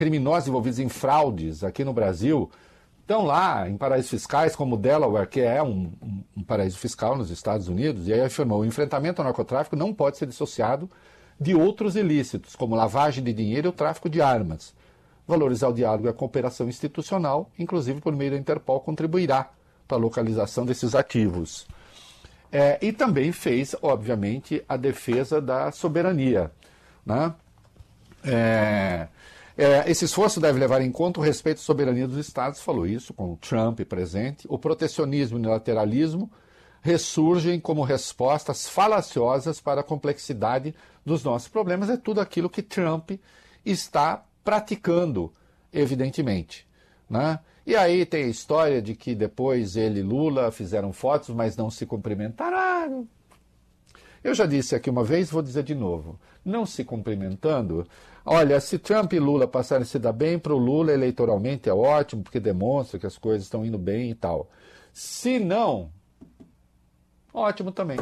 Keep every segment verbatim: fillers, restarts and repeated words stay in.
criminosos envolvidos em fraudes aqui no Brasil estão lá em paraísos fiscais, como o Delaware, que é um, um, um paraíso fiscal nos Estados Unidos, e aí afirmou: o enfrentamento ao narcotráfico não pode ser dissociado de outros ilícitos, como lavagem de dinheiro e o tráfico de armas. Valorizar o diálogo e a cooperação institucional, inclusive por meio da Interpol, contribuirá para a localização desses ativos. É, e também fez, obviamente, a defesa da soberania, né? É, é, esse esforço deve levar em conta o respeito à soberania dos Estados, falou isso com Trump presente. O protecionismo e o unilateralismo ressurgem como respostas falaciosas para a complexidade dos nossos problemas. É tudo aquilo que Trump está praticando, evidentemente, né? E aí tem a história de que depois ele e Lula fizeram fotos, mas não se cumprimentaram. Eu já disse aqui uma vez, vou dizer de novo, não se cumprimentando. Olha, se Trump e Lula passarem a se dar bem, para o Lula eleitoralmente é ótimo, porque demonstra que as coisas estão indo bem e tal. Se não, ótimo também.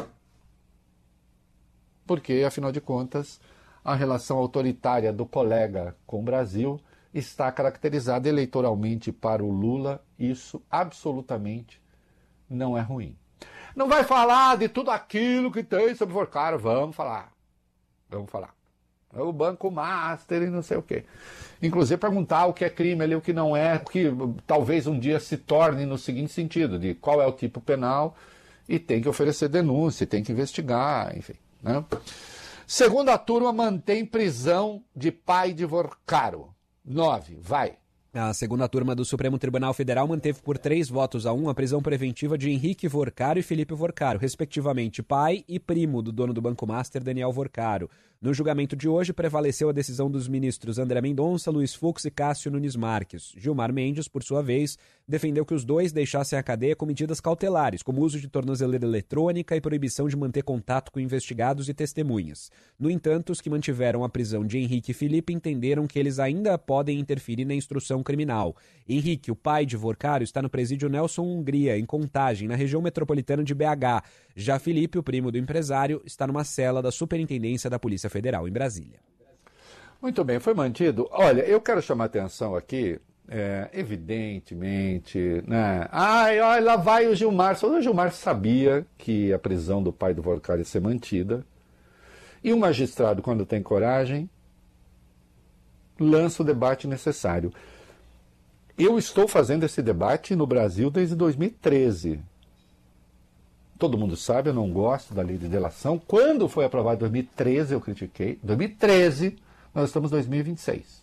Porque, afinal de contas, a relação autoritária do colega com o Brasil está caracterizada eleitoralmente para o Lula. Isso absolutamente não é ruim. Não vai falar de tudo aquilo que tem sobre Vorcaro. Vamos falar. Vamos falar. É o Banco Master e não sei o quê. Inclusive perguntar o que é crime ali, o que não é, que talvez um dia se torne no seguinte sentido, de qual é o tipo penal, e tem que oferecer denúncia, tem que investigar, enfim, né? Segunda turma mantém prisão de pai de Vorcaro. Nove, vai. A segunda turma do Supremo Tribunal Federal manteve por três votos a um a prisão preventiva de Henrique Vorcaro e Felipe Vorcaro, respectivamente pai e primo do dono do Banco Master, Daniel Vorcaro. No julgamento de hoje, prevaleceu a decisão dos ministros André Mendonça, Luiz Fux e Cássio Nunes Marques. Gilmar Mendes, por sua vez, defendeu que os dois deixassem a cadeia com medidas cautelares, como uso de tornozeleira eletrônica e proibição de manter contato com investigados e testemunhas. No entanto, os que mantiveram a prisão de Henrique e Felipe entenderam que eles ainda podem interferir na instrução criminal. Henrique, o pai de Vorcaro, está no presídio Nelson Hungria, em Contagem, na região metropolitana de B H. Já Felipe, o primo do empresário, está numa cela da Superintendência da Polícia Federal, em Brasília. Muito bem, foi mantido. Olha, eu quero chamar a atenção aqui, é, evidentemente, né? Ai, olha, lá vai o Gilmar. Só o Gilmar sabia que a prisão do pai do Vorcaro ia ser mantida. E o magistrado, quando tem coragem, lança o debate necessário. Eu estou fazendo esse debate no Brasil desde dois mil e treze. Todo mundo sabe, eu não gosto da lei de delação. Quando foi aprovado em dois mil e treze, eu critiquei. dois mil e treze, nós estamos em dois mil e vinte e seis.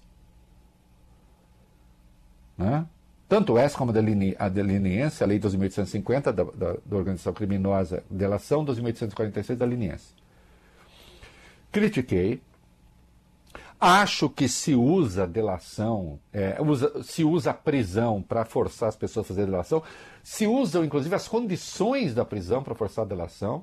Né? Tanto essa como a deliniense, a lei doze mil oitocentos e cinquenta da, da, da organização criminosa, delação doze mil oitocentos e quarenta e seis da liniense. Critiquei. Acho que se usa delação, é, usa, se usa a prisão para forçar as pessoas a fazer delação, se usam inclusive as condições da prisão para forçar a delação.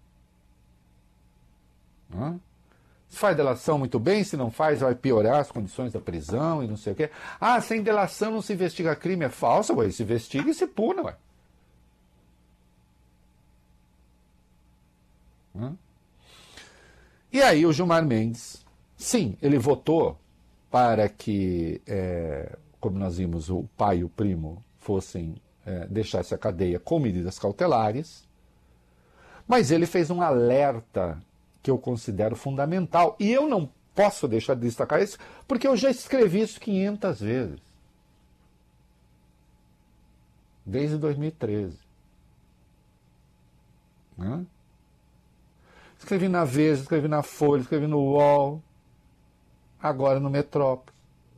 Hã? Se faz delação muito bem, se não faz vai piorar as condições da prisão e não sei o quê. Ah, sem delação não se investiga crime, é falso, ué, se investiga e se puna, ué. Hã? E aí o Gilmar Mendes, sim, ele votou para que, é, como nós vimos, o pai e o primo fossem, é, deixassem a cadeia com medidas cautelares, mas ele fez um alerta que eu considero fundamental. E eu não posso deixar de destacar isso, porque eu já escrevi isso quinhentas vezes. Desde dois mil e treze. Né? Escrevi na Veja, escrevi na Folha, escrevi no U O L, agora no Metrópole.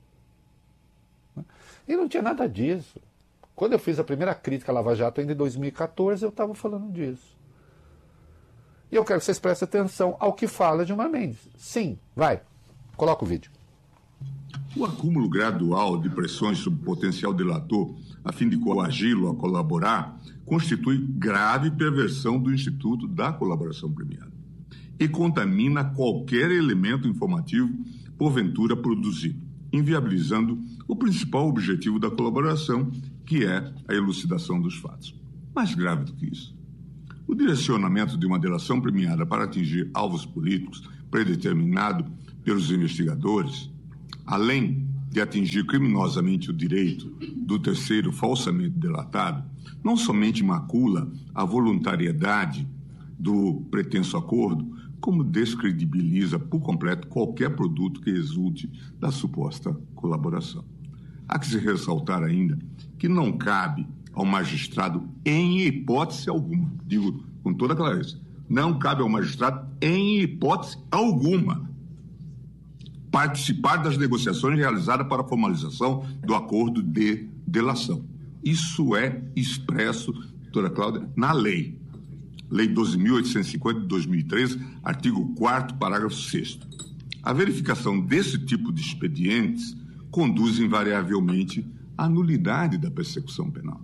E não tinha nada disso. Quando eu fiz a primeira crítica à Lava Jato, ainda em dois mil e quatorze, eu estava falando disso. E eu quero que vocês prestem atenção ao que fala Gilmar Mendes. Sim, vai, coloca o vídeo. O acúmulo gradual de pressões sobre o potencial delator, a fim de coagi-lo a colaborar, constitui grave perversão do Instituto da Colaboração Premiada e contamina qualquer elemento informativo porventura produzido, inviabilizando o principal objetivo da colaboração, que é a elucidação dos fatos. Mais grave do que isso, o direcionamento de uma delação premiada para atingir alvos políticos predeterminado pelos investigadores, além de atingir criminosamente o direito do terceiro falsamente delatado, não somente macula a voluntariedade do pretenso acordo, como descredibiliza por completo qualquer produto que resulte da suposta colaboração. Há que se ressaltar ainda que não cabe ao magistrado, em hipótese alguma, digo com toda clareza, não cabe ao magistrado, em hipótese alguma, participar das negociações realizadas para a formalização do acordo de delação. Isso é expresso, doutora Cláudia, na lei. Lei doze mil oitocentos e cinquenta de dois mil e treze, artigo quarto, parágrafo sexto. A verificação desse tipo de expedientes conduz invariavelmente à nulidade da persecução penal.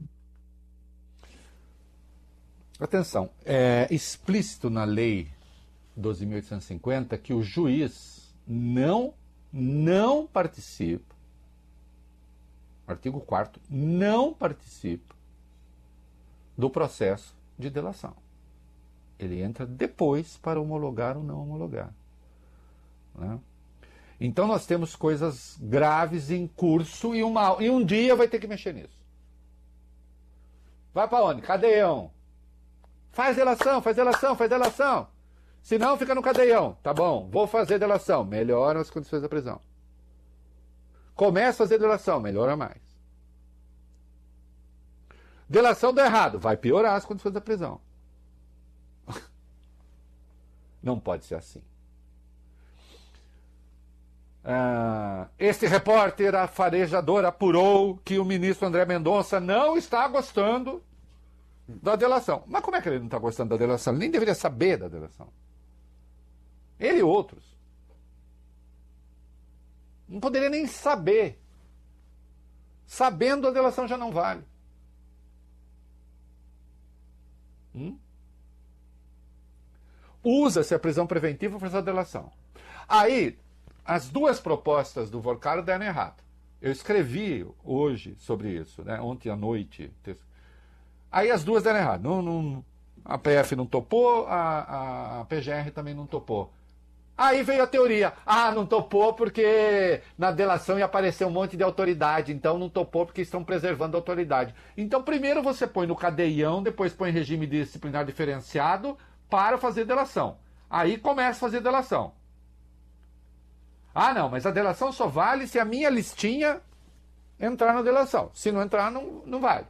Atenção, é explícito na lei doze mil oitocentos e cinquenta que o juiz não, não participa, artigo quarto, não participa do processo de delação. Ele entra depois para homologar ou não homologar. Né? Então nós temos coisas graves em curso e, uma, e um dia vai ter que mexer nisso. Vai para onde? Cadeião. Faz delação, faz delação, faz delação. Se não, fica no cadeião. Tá bom, vou fazer delação. Melhora as condições da prisão. Começa a fazer delação. Melhora mais. Delação deu errado. Vai piorar as condições da prisão. Não pode ser assim. Ah, este repórter afarejador apurou que o ministro André Mendonça não está gostando da delação. Mas como é que ele não está gostando da delação? Ele nem deveria saber da delação. Ele e outros. Não poderia nem saber. Sabendo, a delação já não vale. Hum? Usa-se a prisão preventiva para fazer a delação. Aí, as duas propostas do Vorcaro deram errado. Eu escrevi hoje sobre isso, né? Ontem à noite. Aí as duas deram errado. Não, não, a P F não topou, a, a, a P G R também não topou. Aí veio a teoria. Ah, não topou porque na delação ia aparecer um monte de autoridade. Então não topou porque estão preservando a autoridade. Então primeiro você põe no cadeião, depois põe em regime disciplinar diferenciado para fazer delação. Aí começa a fazer delação. Ah, não, mas a delação só vale se a minha listinha entrar na delação. Se não entrar, não, não vale.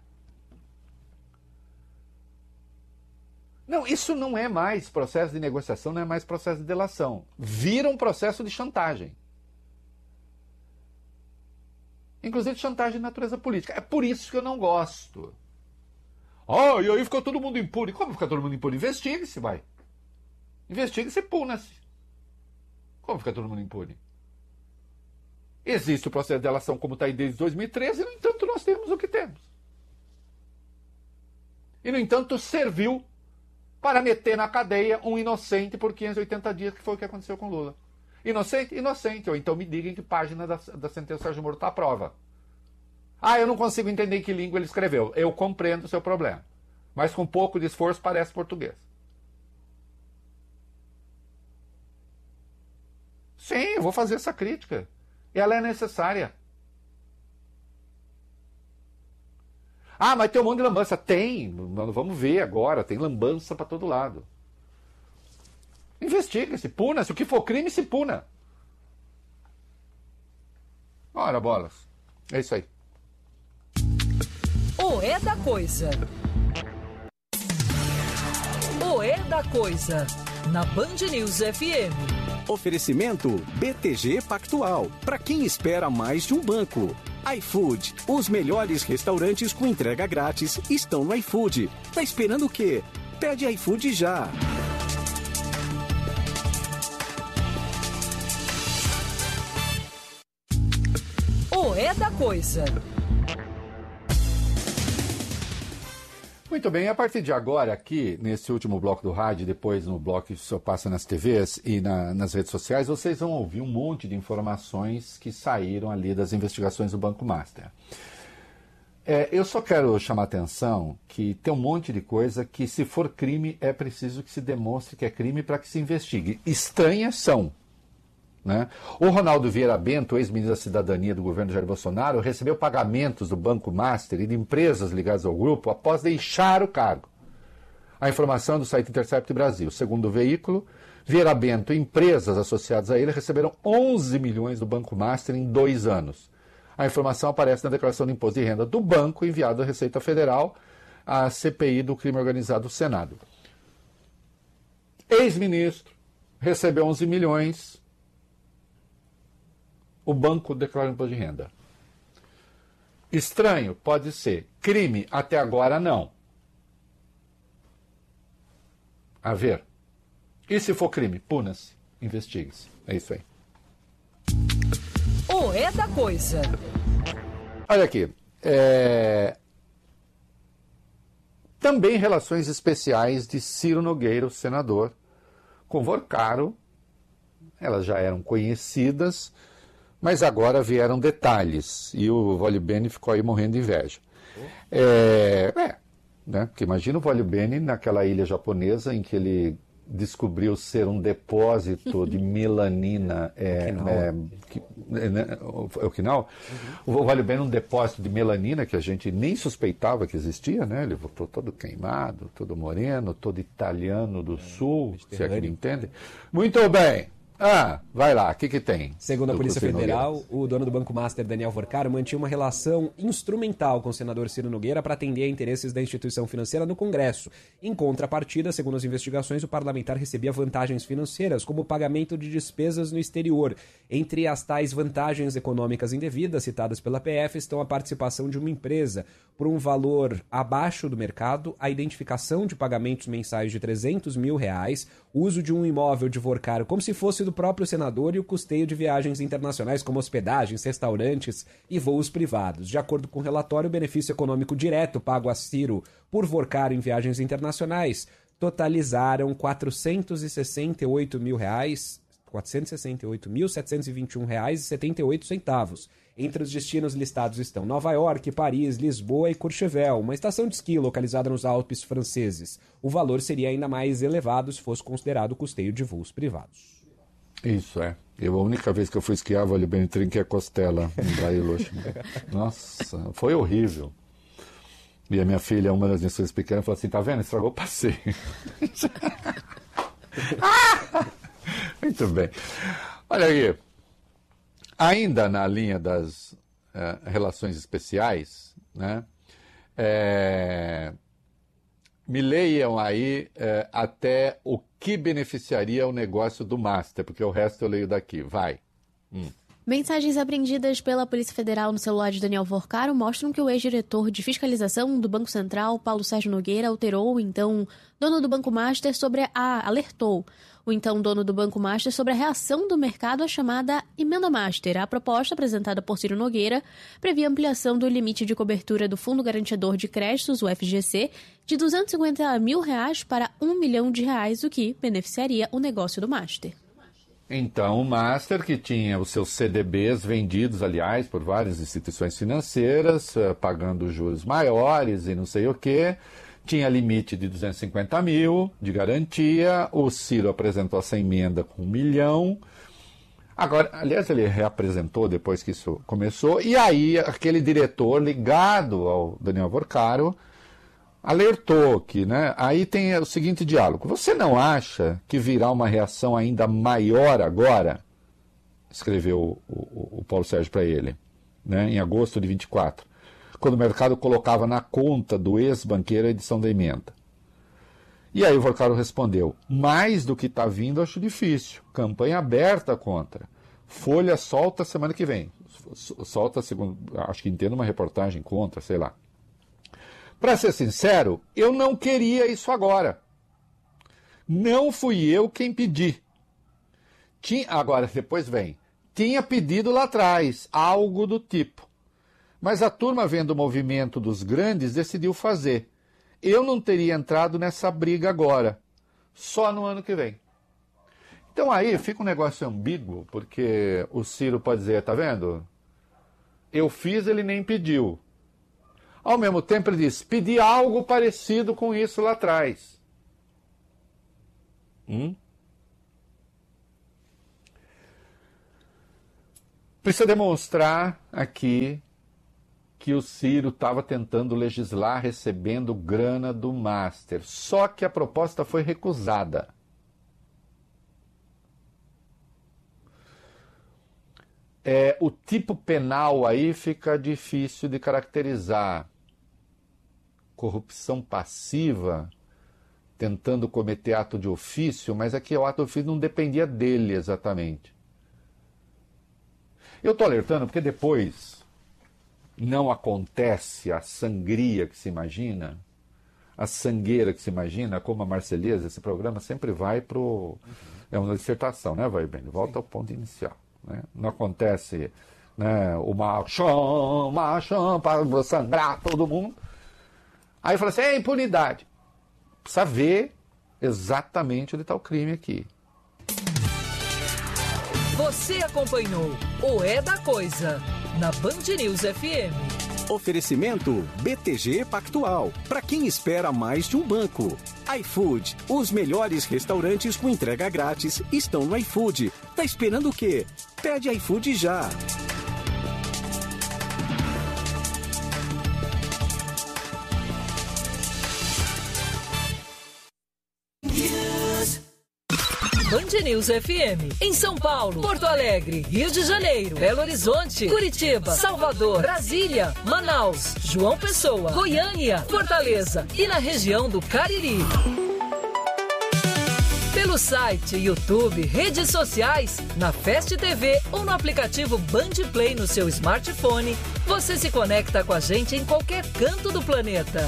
Não, isso não é mais processo de negociação, não é mais processo de delação. Vira um processo de chantagem. Inclusive chantagem de natureza política. É por isso que eu não gosto. Oh, e aí ficou todo mundo impune. Como fica todo mundo impune? Investigue-se, vai. Investigue-se e puna-se. Como fica todo mundo impune? Existe o processo de delação como está aí desde dois mil e treze, e, no entanto, nós temos o que temos. E, no entanto, serviu para meter na cadeia um inocente por quinhentos e oitenta dias, que foi o que aconteceu com Lula. Inocente? Inocente. Ou então me digam que página da, da sentença do Sérgio Moro está à prova. Ah, eu não consigo entender em que língua ele escreveu. Eu compreendo o seu problema. Mas com um pouco de esforço parece português. Sim, eu vou fazer essa crítica. E ela é necessária. Ah, mas tem um monte de lambança. Tem. Vamos ver agora. Tem lambança para todo lado. Investiga-se, puna-se. O que for crime, se puna. Ora, bolas. É isso aí. O É da Coisa. O É da Coisa. Na Band News F M. Oferecimento B T G Pactual. Para quem espera mais de um banco. iFood. Os melhores restaurantes com entrega grátis estão no iFood. Tá esperando o quê? Pede iFood já. O É da Coisa. Muito bem, a partir de agora, aqui, nesse último bloco do rádio, depois no bloco que o senhor passa nas T Vs e na, nas redes sociais, vocês vão ouvir um monte de informações que saíram ali das investigações do Banco Master. É, eu só quero chamar a atenção que tem um monte de coisa que, se for crime, é preciso que se demonstre que é crime para que se investigue. Estranhas são. Né? O Ronaldo Vieira Bento, ex-ministro da Cidadania do governo Jair Bolsonaro, recebeu pagamentos do Banco Master e de empresas ligadas ao grupo após deixar o cargo. A informação é do site Intercept Brasil. Segundo o veículo, Vieira Bento e empresas associadas a ele receberam onze milhões do Banco Master em dois anos. A informação aparece na declaração de imposto de renda do banco enviado à Receita Federal, à C P I do crime organizado do Senado. Ex-ministro recebeu onze milhões, o banco declara imposto de renda. Estranho? Pode ser. Crime? Até agora não. A ver. E se for crime? Puna-se. Investigue-se. É isso aí. O É da Coisa. Olha aqui. É... Também relações especiais de Ciro Nogueira, o senador, com Vorcaro. Elas já eram conhecidas, mas agora vieram detalhes. E o Vólio Bene ficou aí morrendo de inveja. É, é né? Porque imagina o Vólio Bene naquela ilha japonesa em que ele descobriu ser um depósito de melanina. É, é, que, é, né, o Okinawa? Uhum. O Vólio Bene é um depósito de melanina que a gente nem suspeitava que existia, né? Ele voltou todo queimado, todo moreno, todo italiano do sul, se é que ele entende. Muito bem. Ah, vai lá, o que que tem? Segundo a Polícia Federal, o dono do Banco Master, Daniel Vorcaro, mantinha uma relação instrumental com o senador Ciro Nogueira para atender a interesses da instituição financeira no Congresso. Em contrapartida, segundo as investigações, o parlamentar recebia vantagens financeiras, como o pagamento de despesas no exterior. Entre as tais vantagens econômicas indevidas citadas pela P F estão a participação de uma empresa por um valor abaixo do mercado, a identificação de pagamentos mensais de trezentos mil reais, o uso de um imóvel de Vorcaro como se fosse do próprio senador e o custeio de viagens internacionais como hospedagens, restaurantes e voos privados. De acordo com o relatório, o benefício econômico direto pago a Ciro por Vorcaro em viagens internacionais totalizaram quatrocentos e sessenta e oito mil reais, quatrocentos e sessenta e oito mil, setecentos e vinte e um reais e setenta e oito centavos. Entre os destinos listados estão Nova York, Paris, Lisboa e Courchevel, uma estação de esqui localizada nos Alpes franceses. O valor seria ainda mais elevado se fosse considerado o custeio de voos privados. Isso, é. Eu, a única vez que eu fui esquiar, Vólio Bene, trinquei a costela em Bariloche. Nossa, foi horrível. E a minha filha, uma das minhas filhas pequenas, falou assim, tá vendo? Estragou o passeio. Muito bem. Olha aí. Ainda na linha das uh, relações especiais, né, é, me leiam aí uh, até o que beneficiaria o negócio do Master, porque o resto eu leio daqui. Vai. Hum. Mensagens apreendidas pela Polícia Federal no celular de Daniel Vorcaro mostram que o ex-diretor de fiscalização do Banco Central, Paulo Sérgio Nogueira, alterou o então dono do Banco Master sobre a... alertou o então dono do Banco Master sobre a reação do mercado à chamada Emenda Master. A proposta apresentada por Ciro Nogueira previa ampliação do limite de cobertura do Fundo Garantidor de Créditos, o F G C, de duzentos e cinquenta mil reais para um milhão de reais, o que beneficiaria o negócio do Master. Então, o Master, que tinha os seus C D Bs vendidos, aliás, por várias instituições financeiras, pagando juros maiores e não sei o quê, tinha limite de duzentos e cinquenta mil de garantia, o Ciro apresentou essa emenda com um milhão. Agora, aliás, ele reapresentou depois que isso começou, e aí aquele diretor ligado ao Daniel Vorcaro alertou que, né, aí tem o seguinte diálogo. Você não acha que virá uma reação ainda maior agora? Escreveu o, o, o Paulo Sérgio para ele, né, em agosto de vinte e quatro. Quando o mercado colocava na conta do ex-banqueiro a edição da emenda. E aí o Vorcaro respondeu, mais do que está vindo acho difícil, campanha aberta contra, Folha solta semana que vem, solta, segundo, acho que entendo uma reportagem contra, sei lá. Para ser sincero, eu não queria isso agora, não fui eu quem pedi. Tinha, agora, depois vem, tinha pedido lá atrás, algo do tipo. Mas a turma, vendo o movimento dos grandes, decidiu fazer. Eu não teria entrado nessa briga agora, só no ano que vem. Então aí fica um negócio ambíguo, porque o Ciro pode dizer, tá vendo? Eu fiz, ele nem pediu. Ao mesmo tempo ele diz, pedi algo parecido com isso lá atrás. Hum? Precisa demonstrar aqui que o Ciro estava tentando legislar recebendo grana do Master. Só que a proposta foi recusada. É, o tipo penal aí fica difícil de caracterizar. Corrupção passiva, tentando cometer ato de ofício, mas aqui o ato de ofício não dependia dele exatamente. Eu estou alertando porque depois não acontece a sangria que se imagina, a sangueira que se imagina, como a Marselhesa, esse programa sempre vai para o... É uma dissertação, né, vai bem? Volta ao ponto inicial. Né? Não acontece, né, o machão, machão, para sangrar todo mundo. Aí fala assim, é impunidade. Precisa ver exatamente onde está o crime aqui. Você acompanhou o É da Coisa, na Band News F M. Oferecimento B T G Pactual. Para quem espera mais de um banco. iFood. Os melhores restaurantes com entrega grátis estão no iFood. Tá esperando o quê? Pede iFood já. Band News F M. Em São Paulo, Porto Alegre, Rio de Janeiro, Belo Horizonte, Curitiba, Salvador, Brasília, Manaus, João Pessoa, Goiânia, Fortaleza e na região do Cariri. Pelo site, YouTube, redes sociais, na Fast T V ou no aplicativo Band Play no seu smartphone, você se conecta com a gente em qualquer canto do planeta.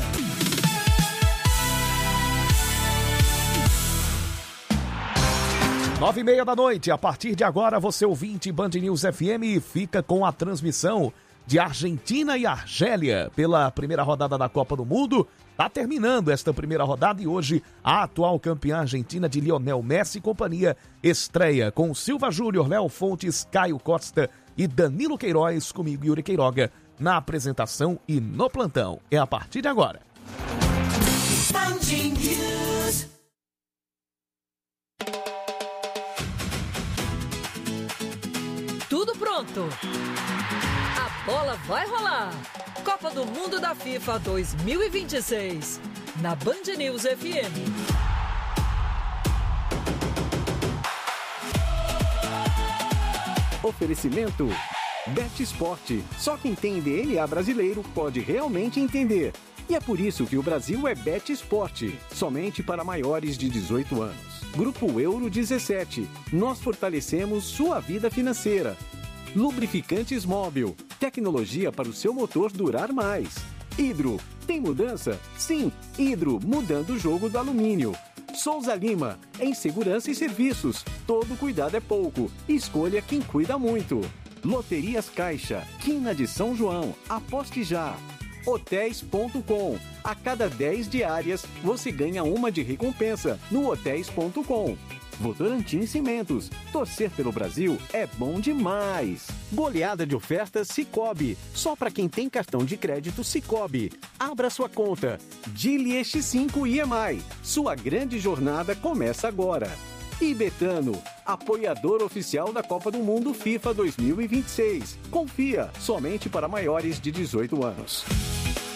Nove e meia da noite, a partir de agora, você ouvinte Band News F M fica com a transmissão de Argentina e Argélia pela primeira rodada da Copa do Mundo. Está terminando esta primeira rodada e hoje a atual campeã argentina de Lionel Messi e companhia estreia com Silva Júnior, Léo Fontes, Caio Costa e Danilo Queiroz, comigo Yuri Queiroga, na apresentação e no plantão. É a partir de agora. Band News. Tudo pronto. A bola vai rolar. Copa do Mundo da FIFA dois mil e vinte e seis. Na Band News F M. Oferecimento Bet Sport. Só quem tem D N A brasileiro pode realmente entender. E é por isso que o Brasil é Bet Sport. Somente para maiores de dezoito anos. Grupo Euro dezessete. Nós fortalecemos sua vida financeira. Lubrificantes Móbil. Tecnologia para o seu motor durar mais. Hidro. Tem mudança? Sim. Hidro, mudando o jogo do alumínio. Souza Lima. Em segurança e serviços. Todo cuidado é pouco. Escolha quem cuida muito. Loterias Caixa. Quina de São João. Aposte já. hotéis ponto com. A cada dez diárias, você ganha uma de recompensa no hotéis ponto com. Votorantim Cimentos. Torcer pelo Brasil é bom demais. Goleada de ofertas Sicoob. Só para quem tem cartão de crédito Sicoob. Abra sua conta. Dili X cinco I M I. Sua grande jornada começa agora. E Betano, apoiador oficial da Copa do Mundo FIFA dois mil e vinte e seis. Confia, somente para maiores de dezoito anos.